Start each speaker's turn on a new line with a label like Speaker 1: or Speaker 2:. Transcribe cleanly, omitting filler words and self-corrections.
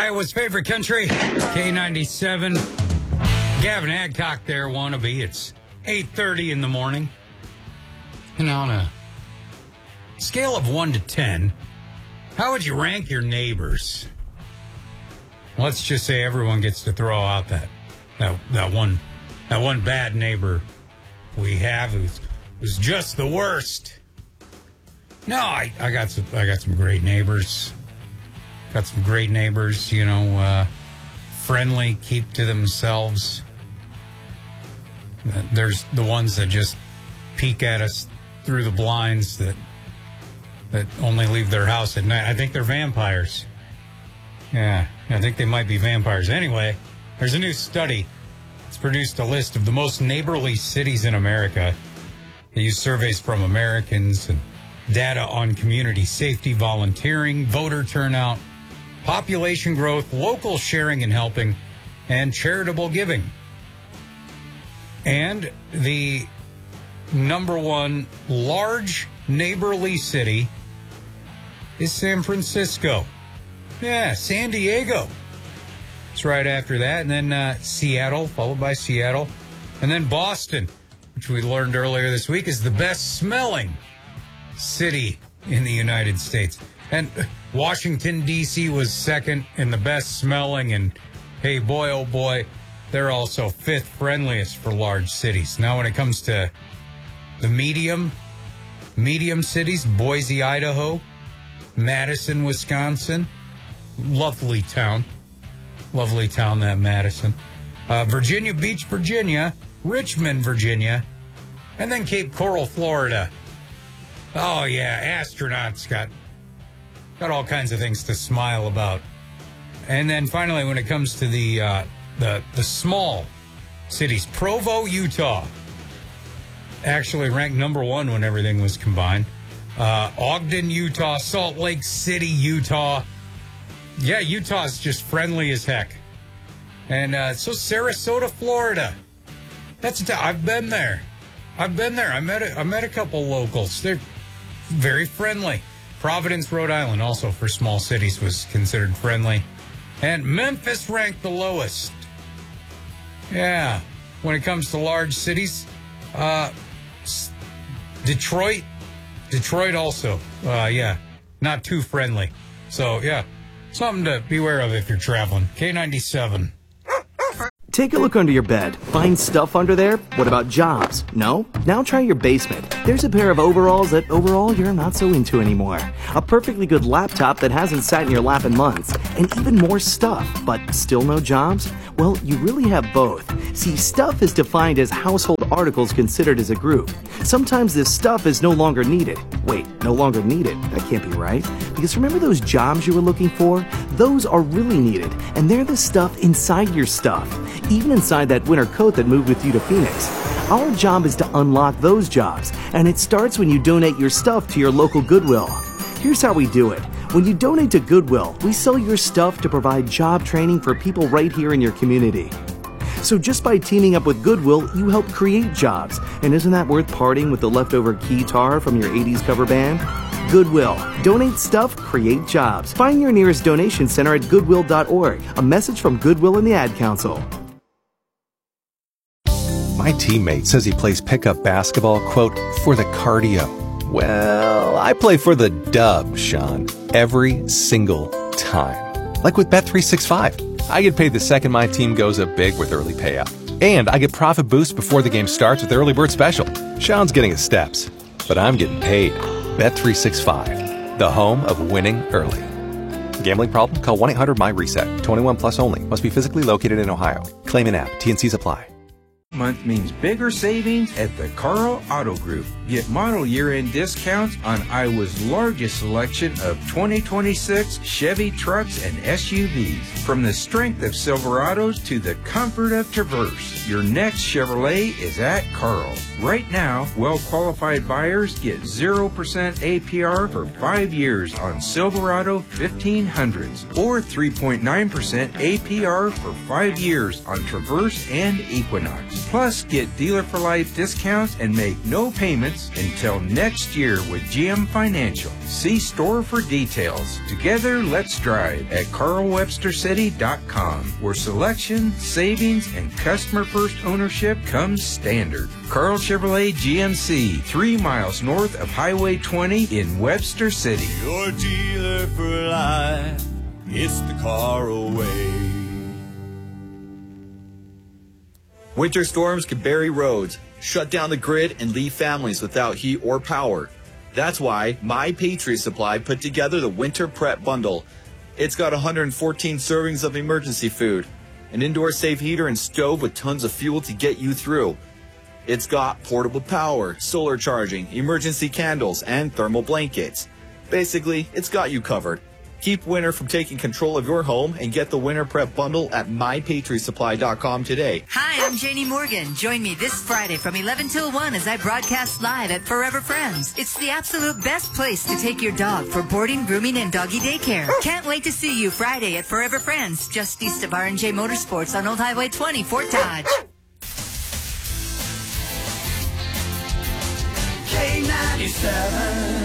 Speaker 1: Iowa's favorite country, K97. Gavin Adcock there, wannabe. It's 8:30 in the morning. And on a scale of 1 to 10, how would you rank your neighbors? Let's just say everyone gets to throw out that one bad neighbor we have who's just the worst. No, I got some great neighbors. Got some great neighbors, friendly, keep to themselves. There's the ones that just peek at us through the blinds that only leave their house at night. I think they're vampires. Yeah, I think they might be vampires. Anyway, there's a new study. It's produced a list of the most neighborly cities in America. They use surveys from Americans and data on community safety, volunteering, voter turnout, population growth, local sharing and helping, and charitable giving. And the number one large neighborly city is San Francisco. Yeah, San Diego. It's right after that. And then Seattle, followed by Seattle. And then Boston, which we learned earlier this week, is the best smelling city in the United States. And Washington, D.C. was second in the best smelling. And hey, boy, oh boy, they're also fifth friendliest for large cities. Now, when it comes to the medium cities, Boise, Idaho, Madison, Wisconsin, lovely town, that Madison. Virginia Beach, Virginia, Richmond, Virginia, and then Cape Coral, Florida. Oh yeah, astronauts got all kinds of things to smile about. And then finally, when it comes to the small cities, Provo, Utah, actually ranked number one when everything was combined. Ogden, Utah, Salt Lake City, Utah. Yeah, Utah's just friendly as heck. And so Sarasota, Florida. I've been there. I met a couple locals. They're very friendly. Providence, Rhode Island, also for small cities, was considered friendly. And Memphis ranked the lowest. Yeah, when it comes to large cities, Detroit also, not too friendly. So, yeah, something to beware of if you're traveling. K97.
Speaker 2: Take a look under your bed. Find stuff under there? What about jobs? No? Now try your basement. There's a pair of overalls that overall you're not so into anymore. A perfectly good laptop that hasn't sat in your lap in months. And even more stuff, but still no jobs? Well, you really have both. See, stuff is defined as household articles considered as a group. Sometimes this stuff is no longer needed. Wait, no longer needed? That can't be right. Because remember those jobs you were looking for? Those are really needed, and they're the stuff inside your stuff. Even inside that winter coat that moved with you to Phoenix. Our job is to unlock those jobs, and it starts when you donate your stuff to your local Goodwill. Here's how we do it. When you donate to Goodwill, we sell your stuff to provide job training for people right here in your community. So just by teaming up with Goodwill, you help create jobs. And isn't that worth parting with the leftover keytar from your 80s cover band? Goodwill. Donate stuff, create jobs. Find your nearest donation center at goodwill.org. A message from Goodwill and the Ad Council.
Speaker 3: My teammate says he plays pickup basketball, quote, for the cardio. Well, I play for the dub, Sean, every single time. Like with Bet365. I get paid the second my team goes up big with early payout. And I get profit boost before the game starts with Early Bird Special. Sean's getting his steps, but I'm getting paid. Bet365, the home of winning early. Gambling problem? Call 1-800-MY-RESET. 21 plus only. Must be physically located in Ohio. Claim in app. T&Cs apply.
Speaker 4: Month means bigger savings at the Carl Auto Group. Get model year-end discounts on Iowa's largest selection of 2026 Chevy trucks and SUVs. From the strength of Silverados to the comfort of Traverse, your next Chevrolet is at Carl. Right now, well-qualified buyers get 0% APR for 5 years on Silverado 1500s or 3.9% APR for 5 years on Traverse and Equinox. Plus, get Dealer for Life discounts and make no payments until next year with GM Financial. See store for details. Together, let's drive at CarlWebsterCity.com, where selection, savings, and customer-first ownership comes standard. Carl Chevrolet GMC, 3 miles north of Highway 20 in Webster City.
Speaker 5: Your dealer for life, it's the Carl way.
Speaker 6: Winter storms can bury roads, shut down the grid, and leave families without heat or power. That's why My Patriot Supply put together the Winter Prep Bundle. It's got 114 servings of emergency food, an indoor safe heater and stove with tons of fuel to get you through. It's got portable power, solar charging, emergency candles, and thermal blankets. Basically, it's got you covered. Keep winter from taking control of your home and get the Winter Prep Bundle at MyPatriotSupply.com today.
Speaker 7: Hi, I'm Janie Morgan. Join me this Friday from 11 till 1 as I broadcast live at Forever Friends. It's the absolute best place to take your dog for boarding, grooming, and doggy daycare. Can't wait to see you Friday at Forever Friends, just east of R&J Motorsports on Old Highway 20, Fort Dodge.
Speaker 5: K97.